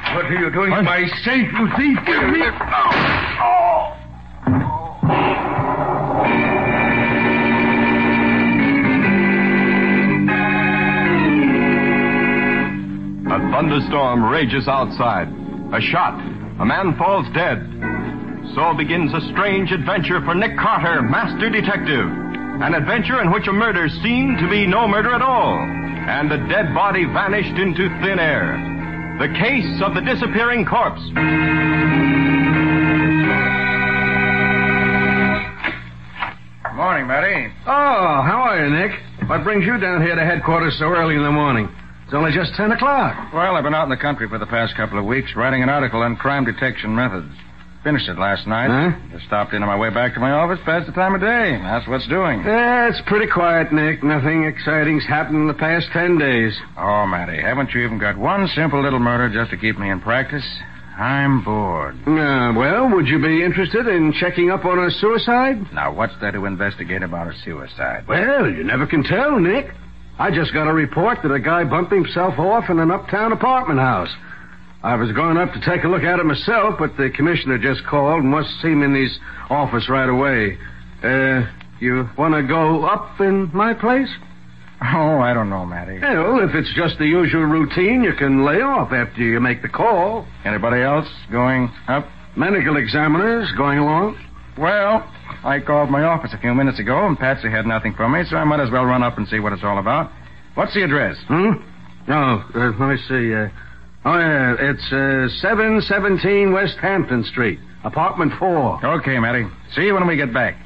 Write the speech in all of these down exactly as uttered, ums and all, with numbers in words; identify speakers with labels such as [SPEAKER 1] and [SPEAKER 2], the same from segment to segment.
[SPEAKER 1] What are you doing? My safe, you thief! Give me... Oh!
[SPEAKER 2] A thunderstorm rages outside. A shot. A man falls dead. So begins a strange adventure for Nick Carter, Master Detective. An adventure in which a murder seemed to be no murder at all, and a dead body vanished into thin air. The case of the disappearing corpse.
[SPEAKER 3] Morning, Matty.
[SPEAKER 4] Oh, how are you, Nick? What brings you down here to headquarters so early in the morning? It's only just ten o'clock.
[SPEAKER 3] Well, I've been out in the country for the past couple of weeks writing an article on crime detection methods. Finished it last night.
[SPEAKER 4] Huh?
[SPEAKER 3] Just stopped in on my way back to my office past the time of day. That's what's doing.
[SPEAKER 4] Yeah, it's pretty quiet, Nick. Nothing exciting's happened in the past ten days.
[SPEAKER 3] Oh, Matty, haven't you even got one simple little murder just to keep me in practice? I'm bored.
[SPEAKER 4] Uh, well, would you be interested in checking up on a suicide?
[SPEAKER 3] Now, what's there to investigate about a suicide?
[SPEAKER 4] Well, you never can tell, Nick. I just got a report that a guy bumped himself off in an uptown apartment house. I was going up to take a look at it myself, but the commissioner just called and wants to see me in his office right away. Uh, you want to go up in my place?
[SPEAKER 3] Oh, I don't know, Matty.
[SPEAKER 4] Well, if it's just the usual routine, you can lay off after you make the call.
[SPEAKER 3] Anybody else going up?
[SPEAKER 4] Medical examiners going along?
[SPEAKER 3] Well, I called my office a few minutes ago, and Patsy had nothing for me, so I might as well run up and see what it's all about. What's the address?
[SPEAKER 4] Hmm? Oh, uh, let me see. Uh, oh, yeah, it's uh, seven seventeen West Hampton Street, apartment four.
[SPEAKER 3] Okay, Matty. See you when we get back.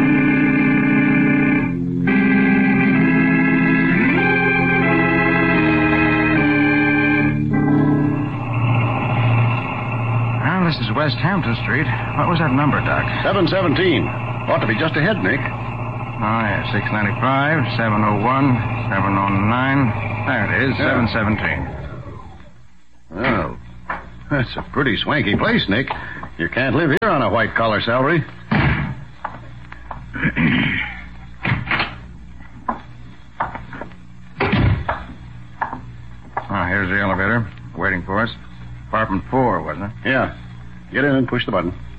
[SPEAKER 3] Well, this is West Hampton Street. What was that number, Doc?
[SPEAKER 5] seven seventeen. Ought to be just ahead, Nick.
[SPEAKER 3] Oh, yeah, six ninety-five, seven oh one, seven oh nine. There it is,
[SPEAKER 5] Yeah.
[SPEAKER 3] seven seventeen.
[SPEAKER 5] Well, that's a pretty swanky place, Nick. You can't live here on a white-collar salary.
[SPEAKER 3] Oh, here's the elevator, waiting for us. Apartment four, wasn't it?
[SPEAKER 5] Yeah. Get in and push the button.